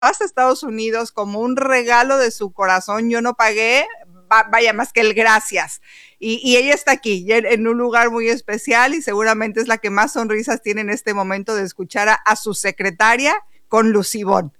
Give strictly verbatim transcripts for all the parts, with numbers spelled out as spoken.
a Estados Unidos como un regalo de su corazón. Yo no pagué, vaya, más que el gracias. Y, y ella está aquí, en un lugar muy especial, y seguramente es la que más sonrisas tiene en este momento de escuchar a, a su secretaria con Lucibón.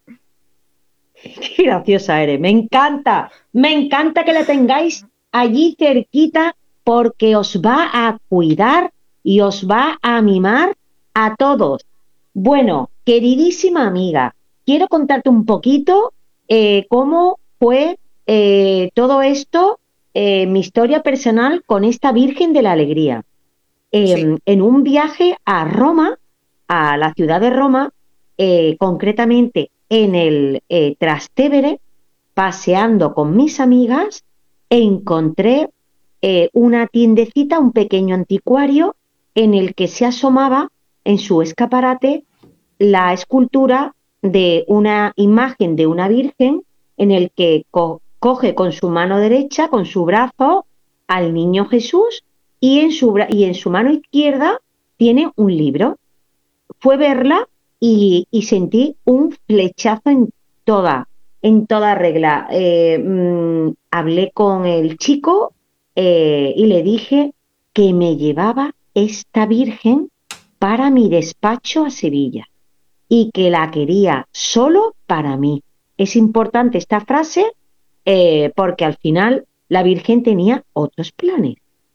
Qué graciosa eres, me encanta, me encanta que la tengáis allí cerquita porque os va a cuidar y os va a mimar a todos. Bueno, queridísima amiga, quiero contarte un poquito eh, cómo fue eh, todo esto, eh, mi historia personal con esta Virgen de la Alegría. Sí. Eh, en un viaje a Roma, a la ciudad de Roma, eh, concretamente en el eh, Trastevere, paseando con mis amigas, encontré eh, una tiendecita, un pequeño anticuario, en el que se asomaba en su escaparate la escultura de una imagen de una virgen en el que co coge con su mano derecha, con su brazo, al niño Jesús y en su, y en su mano izquierda tiene un libro. Fue verla y, y sentí un flechazo en toda, en toda regla. Eh, mmm, hablé con el chico eh, y le dije que me llevaba esta virgen para mi despacho a Sevilla y que la quería solo para mí. Es importante esta frase eh, porque al final la Virgen tenía otros planes.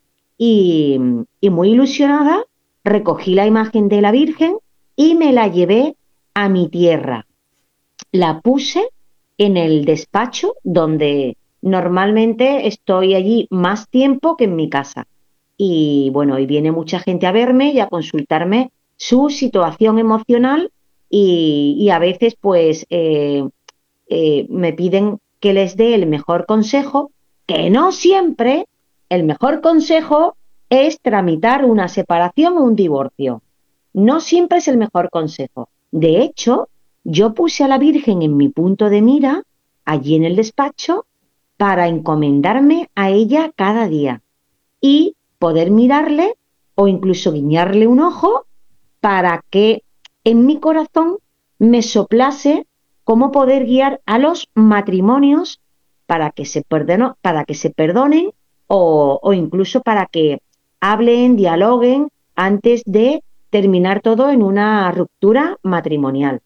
Y, y muy ilusionada recogí la imagen de la Virgen y me la llevé a mi tierra. La puse en el despacho donde normalmente estoy allí más tiempo que en mi casa. Y bueno, y viene mucha gente a verme y a consultarme su situación emocional y, y a veces pues eh, eh, me piden que les dé el mejor consejo, que no siempre el mejor consejo es tramitar una separación o un divorcio. No siempre es el mejor consejo. De hecho, yo puse a la Virgen en mi punto de mira, allí en el despacho, para encomendarme a ella cada día y poder mirarle o incluso guiñarle un ojo para que en mi corazón me soplase cómo poder guiar a los matrimonios para que se, perdono, para que se perdonen o, o incluso para que hablen, dialoguen antes de terminar todo en una ruptura matrimonial.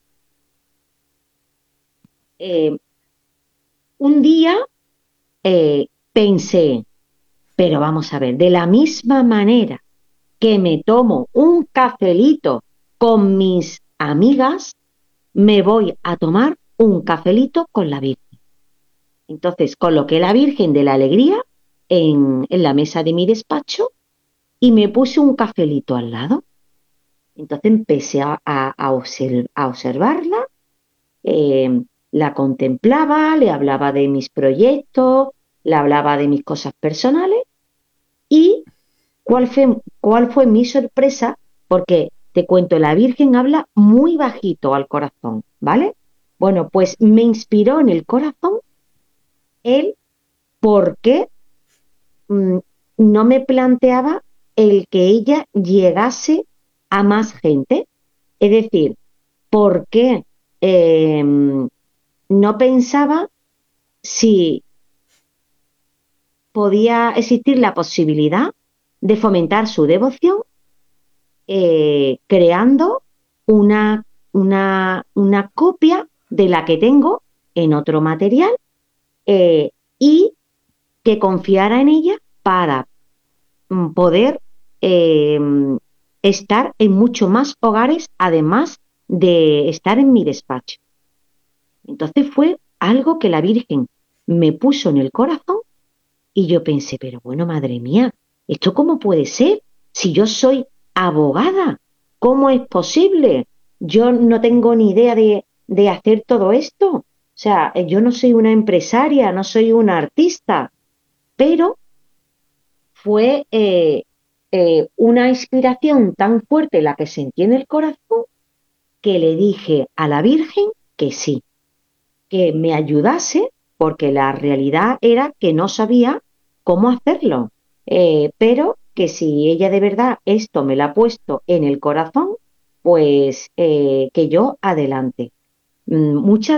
Eh, un día eh, pensé, pero vamos a ver, de la misma manera que me tomo un cafelito con mis amigas, me voy a tomar un cafelito con la Virgen. Entonces coloqué la Virgen de la Alegría en, en la mesa de mi despacho y me puse un cafelito al lado. Entonces empecé a, a, a, observ a observarla, eh, la contemplaba, le hablaba de mis proyectos, le hablaba de mis cosas personales y ¿cuál fue, cuál fue mi sorpresa? Porque te cuento, la Virgen habla muy bajito al corazón, ¿vale? Bueno, pues me inspiró en el corazón el por qué mmm, no me planteaba el que ella llegase a más gente. Es decir, por qué eh, no pensaba si podía existir la posibilidad de fomentar su devoción eh, creando una, una, una copia de la que tengo en otro material eh, y que confiara en ella para mm, poder eh, estar en mucho más hogares, además de estar en mi despacho. Entonces fue algo que la Virgen me puso en el corazón y yo pensé, pero bueno, madre mía, ¿esto cómo puede ser? Si yo soy abogada, ¿cómo es posible? Yo no tengo ni idea de, de hacer todo esto. O sea, yo no soy una empresaria, no soy una artista, pero fue eh, eh, una inspiración tan fuerte la que sentí en el corazón que le dije a la Virgen que sí, que me ayudase, porque la realidad era que no sabía cómo hacerlo, eh, pero que si ella de verdad esto me lo ha puesto en el corazón, pues eh, que yo adelante. muchas